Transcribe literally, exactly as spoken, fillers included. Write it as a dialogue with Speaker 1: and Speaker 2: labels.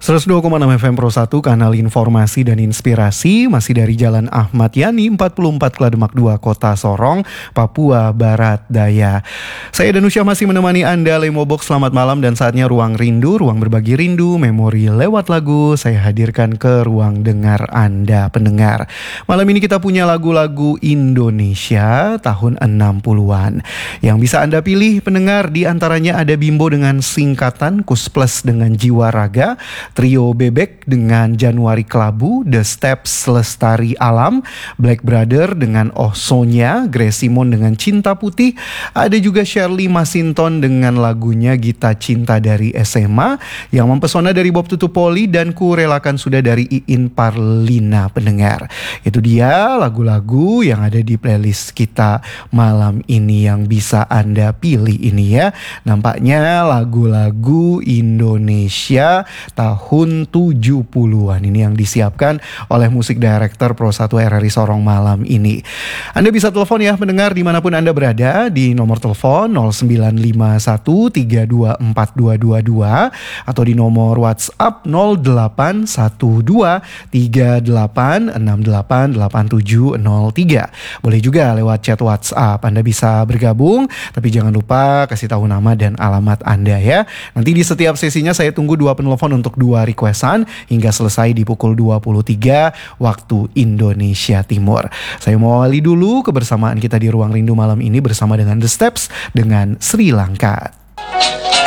Speaker 1: seratus dua koma enam F M Pro satu, kanal informasi dan inspirasi, masih dari Jalan Ahmad Yani empat puluh empat Klademak dua, Kota Sorong, Papua Barat Daya. Saya Danusya masih menemani Anda Lemobox. Selamat malam dan saatnya Ruang Rindu, ruang berbagi rindu, memori lewat lagu. Saya hadirkan ke ruang dengar Anda pendengar. Malam ini kita punya lagu-lagu Indonesia tahun enam puluhan. Yang bisa Anda pilih pendengar, di antaranya ada Bimbo dengan Singkatan, Kus Plus dengan Jiwa Raga, Trio Bebek dengan Januari Kelabu, The Steps Lestari Alam, Black Brother dengan Oh Sonya, Grace Simon dengan Cinta Putih, ada juga Shirley Masinton dengan lagunya Gita Cinta dari S M A, Yang Mempesona dari Bob Tutupoli, dan Ku Relakan Sudah dari Iin Parlina pendengar. Itu dia lagu-lagu yang ada di playlist kita malam ini yang bisa Anda pilih ini ya. Nampaknya lagu-lagu Indonesia tahun tujuh puluhan ini yang disiapkan oleh musik director Pro satu R R I Sorong malam ini. Anda bisa telepon ya pendengar dimanapun Anda berada di nomor telepon nol sembilan lima satu tiga dua empat dua dua dua atau di nomor WhatsApp nol delapan satu dua tiga delapan enam delapan delapan tujuh nol tiga. Boleh juga lewat chat WhatsApp Anda bisa bergabung, tapi jangan lupa kasih tahu nama dan alamat Anda ya. Nanti di setiap sesinya saya tunggu dua penelpon untuk dua requestan hingga selesai di pukul dua puluh tiga waktu Indonesia Timur. Saya mau awali dulu kebersamaan kita di Ruang Rindu malam ini bersama dengan The Steps dengan Sri Lanka.